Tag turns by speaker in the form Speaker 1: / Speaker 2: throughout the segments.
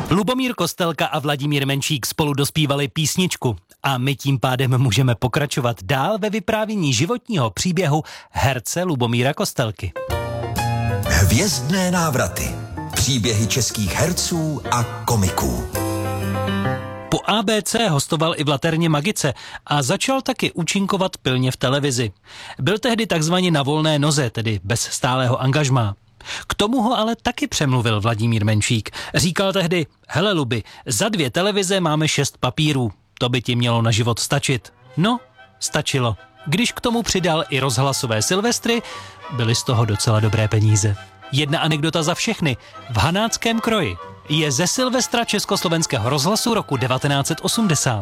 Speaker 1: Lubomír Kostelka a Vladimír Menšík spolu dospívali písničku a my tím pádem můžeme pokračovat dál ve vyprávění životního příběhu herce Lubomíra Kostelky.
Speaker 2: Hvězdné návraty. Příběhy českých herců a komiků.
Speaker 1: Po ABC hostoval i v Laterně Magice a začal taky účinkovat pilně v televizi. Byl tehdy takzvaně na volné noze, tedy bez stálého angažmá. K tomu ho ale taky přemluvil Vladimír Menšík. Říkal tehdy: hele Lubi, za 2 televize máme 6 papírů. To by ti mělo na život stačit. No, stačilo. Když k tomu přidal i rozhlasové Silvestry, byly z toho docela dobré peníze. Jedna anekdota za všechny. V Hanáckém kroji je ze Silvestra Československého rozhlasu roku 1980.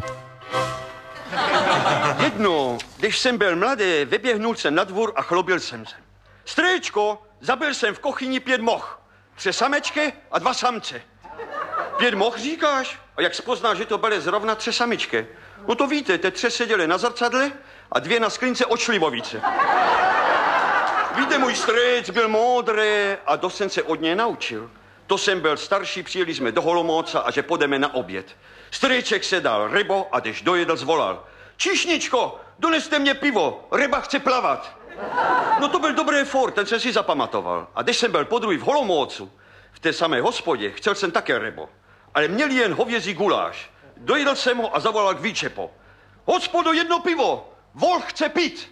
Speaker 3: Jednou, když jsem byl mladý, vyběhnul jsem na dvůr a chlobil jsem se. Strýčko, zabil jsem v kuchyni 5 moh. 3 samečky a 2 samce. 5 moh říkáš? A jak spoznáš, že to byly zrovna 3 samičky? No to víte, ty 3 seděly na zrcadle a 2 na sklince od šlivovice. Víte, můj strýc byl moudrý a dost jsem se od něj naučil. To jsem byl starší, přijeli jsme do Holomouca a že půjdeme na oběd. Strýček se dal rybo a když dojedl, zvolal: Číšničko, doneste mě pivo, ryba chce plavat. No to byl dobrý fór, ten jsem si zapamatoval. A když jsem byl podruhý v Holomoucu, v té samé hospodě, chtěl jsem také rybo. Ale měli jen hovězí guláš. Dojedl jsem ho a zavolal k výčepo: Hospodo, 1 pivo, vol chce pít.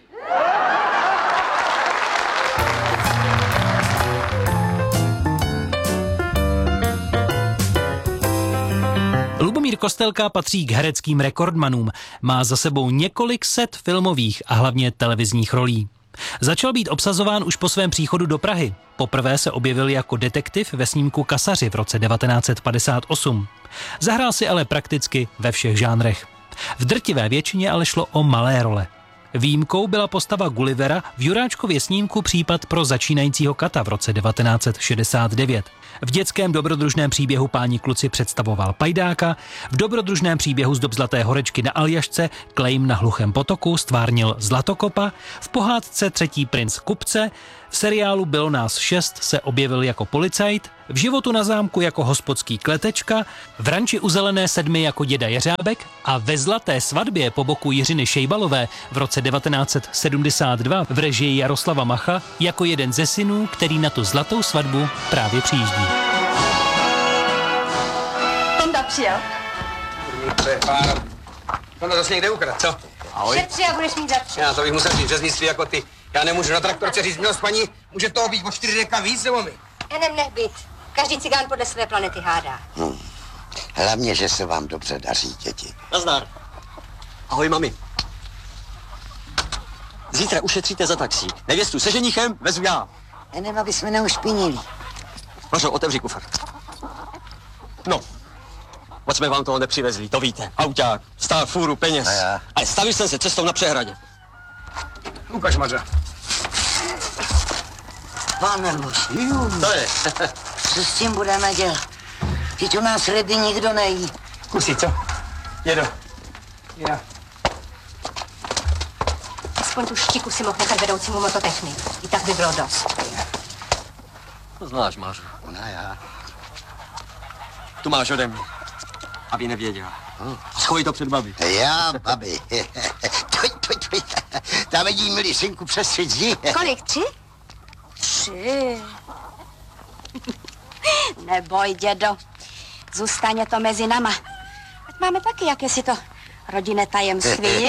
Speaker 1: Lubomír Kostelka patří k hereckým rekordmanům. Má za sebou několik set filmových a hlavně televizních rolí. Začal být obsazován už po svém příchodu do Prahy. Poprvé se objevil jako detektiv ve snímku Kasaři v roce 1958. Zahrál si ale prakticky ve všech žánrech. V drtivé většině ale šlo o malé role. Výjimkou byla postava Gullivera v Juráčkově snímku Případ pro začínajícího kata v roce 1969. V dětském dobrodružném příběhu Páni kluci představoval Pajdáka, v dobrodružném příběhu Z dob zlaté horečky na Aljašce Klejm na hluchém potoku stvárnil Zlatokopa, v pohádce Třetí princ kupce, v seriálu Bylo nás 6 se objevil jako policajt, v Životu na zámku jako hospodský kletečka, v Ranči u zelené sedmy jako děda Jeřábek a ve Zlaté svatbě po boku Jiřiny Šejbalové v roce 1972 v režii Jaroslava Macha jako jeden ze synů, který na tu zlatou svatbu právě přijíždí.
Speaker 4: Tonda přijel.
Speaker 5: Tonda zase někde ukradl, co? Ahoj.
Speaker 4: Šetři a budeš mít za 3.
Speaker 5: Já to bych musel říct řeznictví jako ty. Já nemůžu na traktorce říct, milost paní, může toho být o 4 deka víc, nebo my?
Speaker 4: Enem nech být. Každý cigán podle své planety hádá.
Speaker 6: Hlavně, že se vám dobře daří, děti.
Speaker 7: Nazdar. Ahoj, mami. Zítra ušetříte za taxík. Nevěstu se ženichem vezmu já.
Speaker 6: Enem, aby jsme neušpinili.
Speaker 7: Mařo, otevři kufr. No, moc jsme vám toho nepřivezli, to víte. Auťák, stál fůru peněz. Ale stavil jsem se cestou na přehradě.
Speaker 5: Ukaž, Maře.
Speaker 6: Pane bože.
Speaker 7: To je.
Speaker 6: Co s tím budeme dělat? Teď u nás ryby nikdo nejí.
Speaker 5: Kusí, co? Jedo. Já.
Speaker 4: Aspoň tu štiku si mohl nechat vedoucímu mototechnik. I tak by bylo dost.
Speaker 7: To znáš, Mařo.
Speaker 6: Ona já.
Speaker 7: Tu máš ode mě. Aby nevěděla. Schovej to před babi.
Speaker 6: Já, babi. Tuj. Tam vidí, milý synku, přes 3 zdi.
Speaker 4: Kolik? 3? 3. Neboj, dědo. Zůstane to mezi nama. Ať máme taky jakési to rodinné tajemství.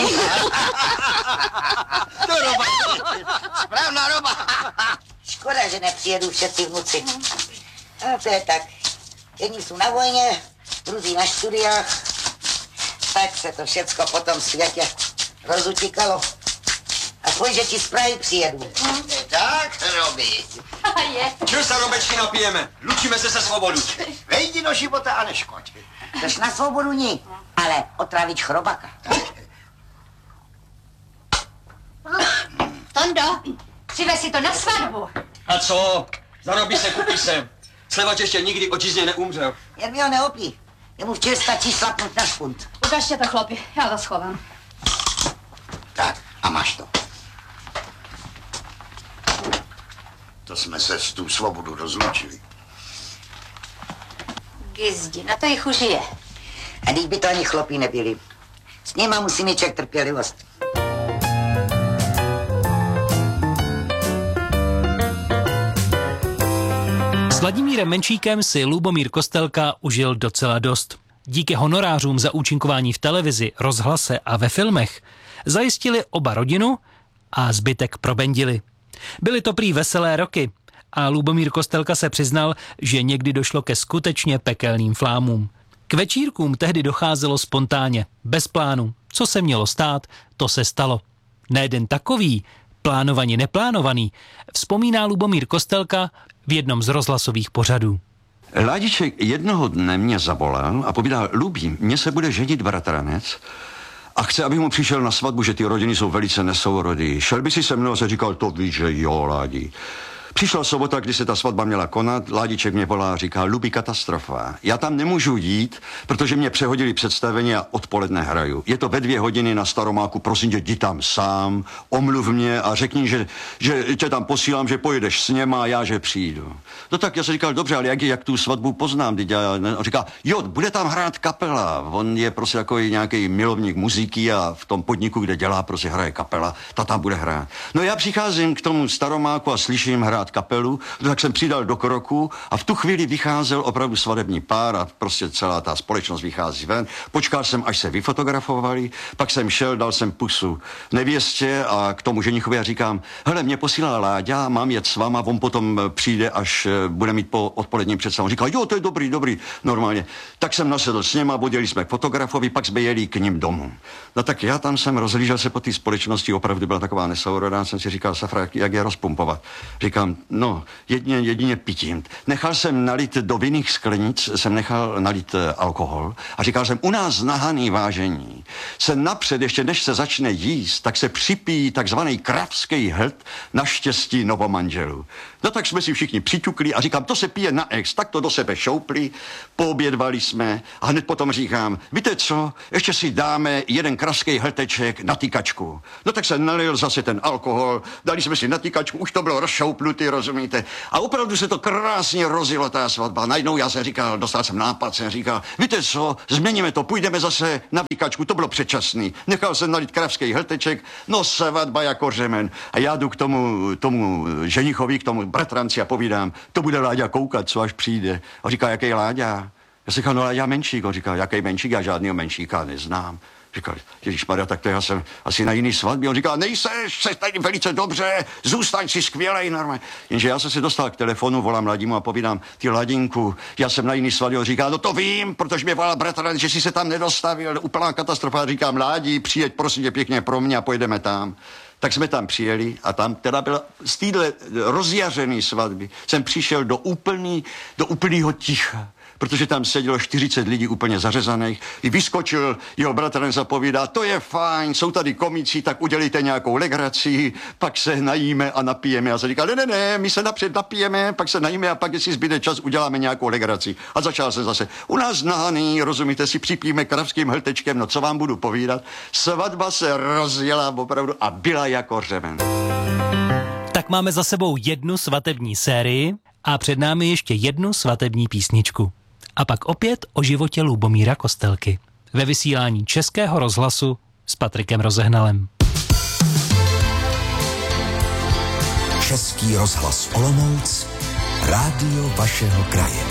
Speaker 6: To roba. Správná roba. Škoda, že nepřijedou všetci vnuci. A to je tak. Jedni jsou na vojně, druzí na studiách. Tak se to všecko po tom světě rozutíkalo. A pojď, že ti z Prahy přijedu. Tak, Robi.
Speaker 5: Čil se, Robečky, napijeme. Lučíme se svobodu.
Speaker 6: Vejdi do života a neškoď. Jdeš na svobodu ní, ale otrávíš chrobaka.
Speaker 4: Tondo, přivez si to na svatbu.
Speaker 7: A co? Zarobí se kupisem. Slevač ještě nikdy očistně neumřel.
Speaker 6: Jen mi ho neopí. Jemu včera stačí šlapnout na špunt.
Speaker 4: Ukažte to, chlopi, já to schovám.
Speaker 6: Tak, a máš to. To jsme se s tu svobodu rozlučili.
Speaker 4: Gizdi, na to jich užije.
Speaker 6: A když by to ani chlopí nebyli. S nima musí mít člověk trpělivost.
Speaker 1: S Vladimírem Menšíkem si Lubomír Kostelka užil docela dost. Díky honorářům za účinkování v televizi, rozhlase a ve filmech zajistili oba rodinu a zbytek probendili. Byly to prý veselé roky a Lubomír Kostelka se přiznal, že někdy došlo ke skutečně pekelným flámům. K večírkům tehdy docházelo spontánně, bez plánu. Co se mělo stát, to se stalo. Na jeden takový, plánovaně neplánovaný, vzpomíná Lubomír Kostelka v jednom z rozhlasových pořadů.
Speaker 3: Ládiček jednoho dne mě zavolal a povídal, Lubí, mně se bude ženit bratranec a chce, abych mu přišel na svatbu, že ty rodiny jsou velice nesourodý. Šel by si se mnou a se říkal, to víš, že jo, Ládi. Přišla sobota, kdy se ta svatba měla konat, Ládiček mě volá a říká, Lubi, katastrofa. Já tam nemůžu jít, protože mě přehodili představení a odpoledne hraju. Je to ve 2 hodiny na Staromáku, prosím tě, jdi tam sám, omluv mě a řekni, že tě tam posílám, že pojedeš s něma a já, že přijdu. No tak já jsem říkal, dobře, ale jak tu svatbu poznám? On říká, jo, bude tam hrát kapela. On je prostě jako nějaký milovník muziky a v tom podniku, kde dělá, prostě hraje kapela, ta tam bude hrát. No já přicházím k tomu Staromáku a slyším hrát kapelu, tak jsem přidal do kroku a v tu chvíli vycházel opravdu svatební pár a prostě celá ta společnost vychází ven. Počkal jsem, až se vyfotografovali, pak jsem šel, dal jsem pusu nevěstě a k tomu ženichovi a říkám, hele, mě posílá Láďa, mám jet s váma, on potom přijde, až bude mít po odpoledním představu. Říkal, jo, to je dobrý, normálně. Tak jsem nasedl s něma, odjeli jsme k fotografovi, pak jsme jeli k ním domů. No tak já tam jsem rozhlížel se po té společnosti, opravdu byla taková nesourodá, jsem si říkal, Safra, jak je rozpumpovat. Říkám, no, jedině pitím. Nechal jsem nalit do vinných sklenic, jsem nechal nalit alkohol a říkal jsem, u nás na Haný, vážení, se napřed, ještě než se začne jíst, tak se připíjí takzvaný kravský hlt na štěstí novomanželů. No tak jsme si všichni přiťukli a říkám, to se pije na ex, tak to do sebe šoupli, poobědvali jsme a hned potom říkám, víte co, ještě si dáme jeden kravský hlteček na týkačku. No tak se nalil zase ten alkohol, dali jsme si na týkačku, už to bylo rozšoupnutý, rozumíte? A opravdu se to krásně rozjelo, ta svatba. Najednou já jsem říkal, dostal jsem nápad, jsem říkal, víte co, změníme to, půjdeme zase na výkačku, to bylo předčasný. Nechal jsem nalit kravský hlteček, no svatba jako řemen. A já jdu k tomu ženichovi, k tomu bratranci a povídám, to bude Láďa koukat, co až přijde. A říká, jaký Láďa? Já si říkal, no Láďa Menšík. On říká, jaký Menšík? Já žádnýho Menšíka neznám. Říkal, ježišmarja, tak to já jsem asi na jiný svatbě. On říká, nejseš, jsi tady velice dobře, zůstaň si skvělej, normálně. Jenže já jsem se dostal k telefonu, volám Ladímu a povídám, ty Ladinku, já jsem na jiný svatbě. On říká, no to vím, protože mě volal bratranec, že si se tam nedostavil, úplná katastrofa. Říkám, Ládí, přijeď prosím tě pěkně pro mě a pojedeme tam. Tak jsme tam přijeli a tam teda byla z téhle rozjařený svatby jsem přišel do úplného ticha. Protože tam sedělo 40 lidí úplně zařezaných. I vyskočil jeho bratranec a povídá, to je fajn, jsou tady komici, tak udělejte nějakou legraci, pak se najíme a napijeme. A se říkal, ne, my se napřed napijeme, pak se najíme a pak, jestli zbyde čas, uděláme nějakou legraci. A začal jsem zase, u nás na Haný, rozumíte, si připijeme kravským hltečkem, no co vám budu povídat. Svatba se rozjela opravdu a byla jako řemen.
Speaker 1: Tak máme za sebou jednu svatební sérii a před námi ještě jednu svatební písničku. A pak opět o životě Lubomíra Kostelky. Ve vysílání Českého rozhlasu s Patrikem Rozehnalem.
Speaker 2: Český rozhlas Olomouc, rádio vašeho kraje.